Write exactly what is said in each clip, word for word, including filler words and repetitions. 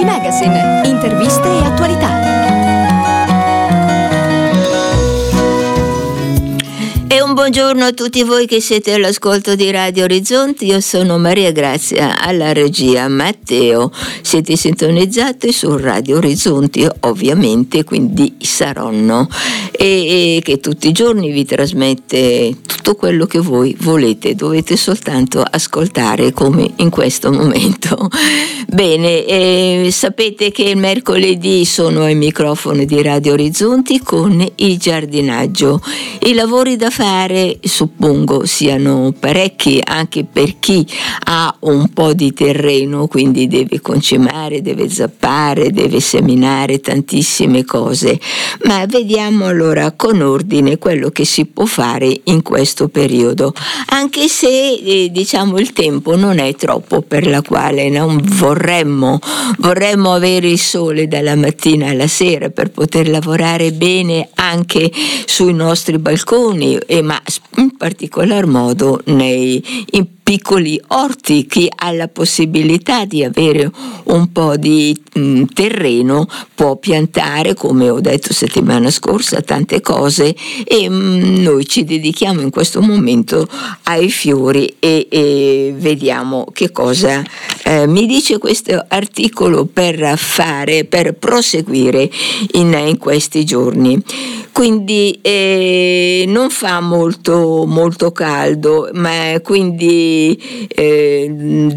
Giardi Magazine, interviste e attualità. E un buongiorno a tutti voi che siete all'ascolto di Radio Orizzonti. Io sono Maria Grazia, alla regia Matteo. Siete sintonizzati su Radio Orizzonti, ovviamente, quindi Saronno, e, e che tutti i giorni vi trasmette tutto quello che voi volete. Dovete soltanto ascoltare, come in questo momento. Bene, eh, sapete che il mercoledì sono ai microfoni di Radio Orizzonti con il giardinaggio. I lavori da fare suppongo siano parecchi, anche per chi ha un po' di terreno, quindi deve concimare, deve zappare, deve seminare tantissime cose. Ma vediamo allora con ordine quello che si può fare in questo periodo, anche se eh, diciamo il tempo non è troppo, per la quale non vorremmo vorremmo avere il sole dalla mattina alla sera per poter lavorare bene anche sui nostri balconi, e ma in particolar modo nei in piccoli orti. Chi ha la possibilità di avere un po' di mh, terreno può piantare, come ho detto settimana scorsa, tante cose, e mh, noi ci dedichiamo in questo momento ai fiori e, e vediamo che cosa eh, mi dice questo articolo per fare, per proseguire in, in questi giorni. Quindi eh, non fa molto molto caldo, ma quindi eh,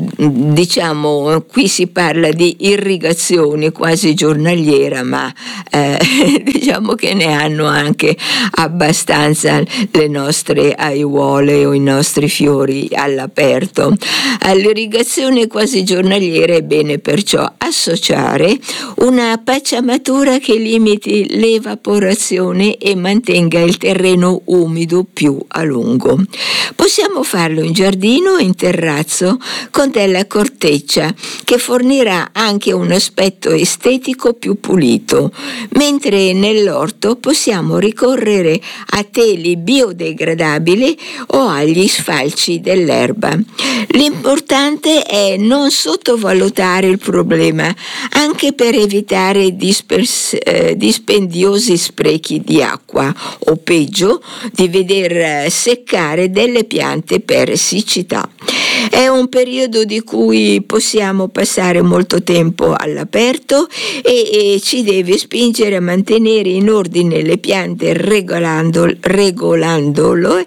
diciamo qui si parla di irrigazione quasi giornaliera, ma eh, diciamo che ne hanno anche abbastanza le nostre aiuole o i nostri fiori all'aperto. All'irrigazione quasi giornaliera è bene perciò associare una pacciamatura che limiti l'evaporazione e mantenga il terreno umido più a lungo. Possiamo farlo in giardino o in terrazzo con della corteccia che fornirà anche un aspetto estetico più pulito, mentre nell'orto possiamo ricorrere a teli biodegradabili o agli sfalci dell'erba. L'importante è non sottovalutare il problema, anche per evitare dispers- eh, dispendiosi sprechi di acqua o peggio di veder seccare delle piante per siccità. È un periodo di cui possiamo passare molto tempo all'aperto e, e ci deve spingere a mantenere in ordine le piante regolando, regolandolo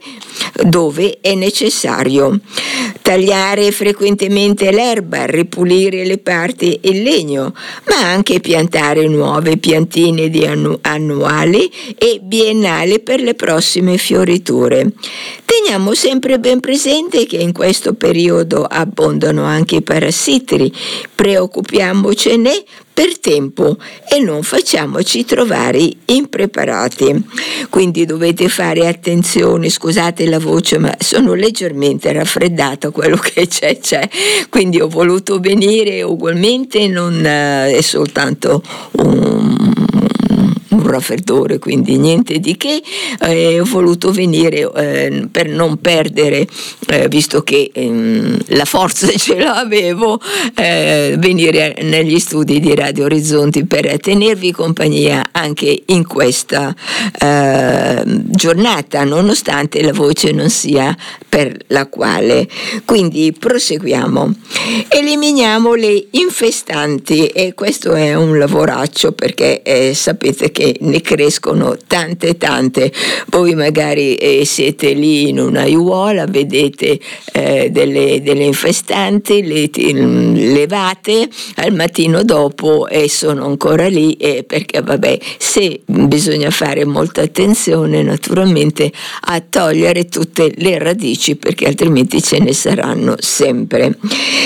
dove è necessario. Tagliare frequentemente l'erba, ripulire le parti in legno, ma anche piantare nuove piantine di annu- annuali e biennali per le prossime fioriture. Teniamo sempre ben presente che in questo periodo abbondano anche i parassiti, preoccupiamocene per tempo e non facciamoci trovare impreparati. Quindi dovete fare attenzione, scusate la voce, ma sono leggermente raffreddata, quello che c'è c'è, quindi ho voluto venire ugualmente, non è soltanto un un raffreddore, quindi niente di che. Eh, ho voluto venire eh, per non perdere, eh, visto che ehm, la forza ce l'avevo, eh, venire negli studi di Radio Orizzonti per tenervi compagnia anche in questa eh, giornata, nonostante la voce non sia per la quale. Quindi proseguiamo. Eliminiamo le infestanti, e questo è un lavoraccio, perché eh, sapete che ne crescono tante tante. Voi magari eh, siete lì in una aiuola, vedete eh, delle, delle infestanti, le levate al mattino dopo e sono ancora lì, eh, perché vabbè, se bisogna fare molta attenzione naturalmente a togliere tutte le radici, perché altrimenti ce ne saranno sempre.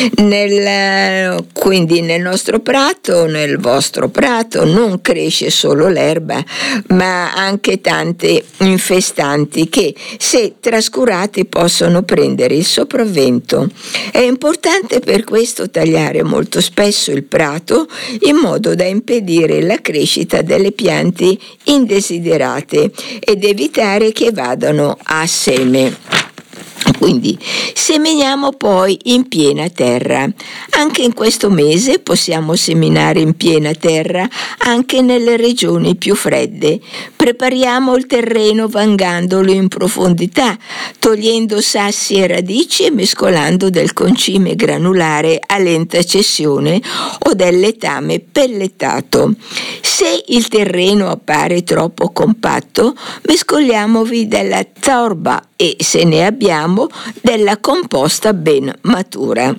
Nel, quindi nel nostro prato, nel vostro prato, non cresce solo l'erba, ma anche tante infestanti che, se trascurate, possono prendere il sopravvento. È importante per questo tagliare molto spesso il prato in modo da impedire la crescita delle piante indesiderate ed evitare che vadano a seme. Quindi seminiamo poi in piena terra. Anche in questo mese possiamo seminare in piena terra anche nelle regioni più fredde. Prepariamo il terreno vangandolo in profondità, togliendo sassi e radici e mescolando del concime granulare a lenta cessione o del letame pellettato. Se il terreno appare troppo compatto, mescoliamovi della torba e, se ne abbiamo, della composta ben matura.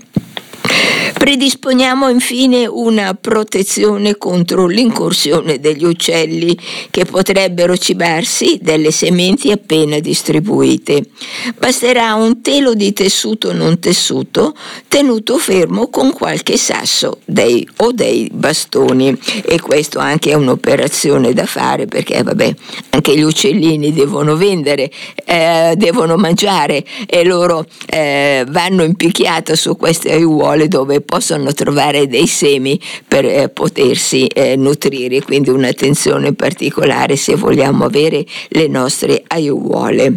Predisponiamo infine una protezione contro l'incursione degli uccelli che potrebbero cibarsi delle sementi appena distribuite. Basterà un telo di tessuto non tessuto tenuto fermo con qualche sasso dei, o dei bastoni, e questo anche è un'operazione da fare perché vabbè, anche gli uccellini devono vendere, eh, devono mangiare e loro eh, vanno in picchiata su queste aiuole dove possono trovare dei semi per eh, potersi eh, nutrire, quindi un'attenzione particolare se vogliamo avere le nostre aiuole.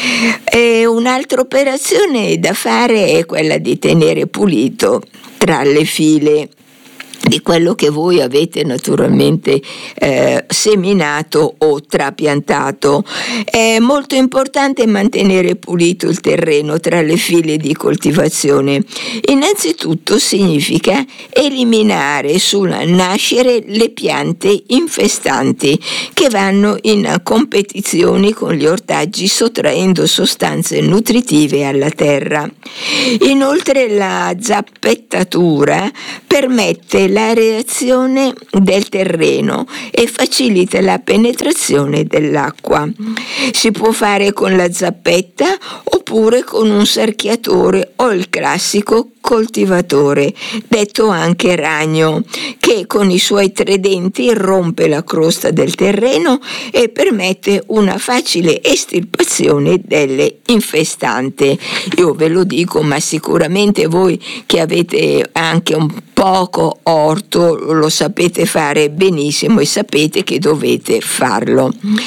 E un'altra operazione da fare è quella di tenere pulito tra le file di quello che voi avete naturalmente eh, seminato o trapiantato. È molto importante mantenere pulito il terreno tra le file di coltivazione. Innanzitutto significa eliminare sul nascere le piante infestanti che vanno in competizioni con gli ortaggi sottraendo sostanze nutritive alla terra. Inoltre la zappettatura permette la reazione del terreno e facilita la penetrazione dell'acqua. Si può fare con la zappetta oppure con un sarchiatore o il classico coltivatore, detto anche ragno, che con i suoi tre denti rompe la crosta del terreno e permette una facile estirpazione delle infestanti. Io ve lo dico, ma sicuramente voi che avete anche un poco orto lo sapete fare benissimo e sapete che dovete farlo.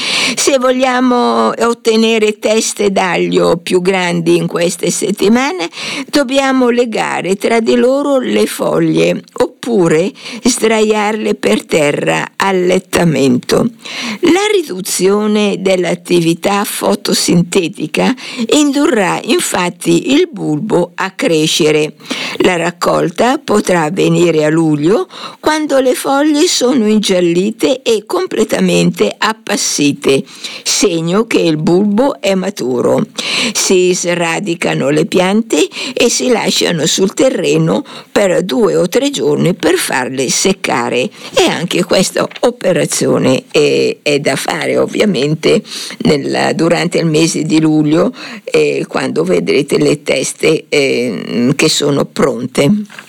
Se vogliamo ottenere teste d'aglio più grandi in queste settimane, dobbiamo legare tra di loro le foglie oppure sdraiarle per terra allettamento. La riduzione dell'attività fotosintetica indurrà infatti il bulbo a crescere. La raccolta potrà avvenire a luglio, quando le foglie sono ingiallite e completamente appassite, segno che il bulbo è maturo. Si sradicano le piante e si lasciano sul terreno per due o tre giorni per farle seccare, e anche questa operazione è, è da fare ovviamente nel, durante il mese di luglio, eh, quando vedrete le teste eh, che sono pronte.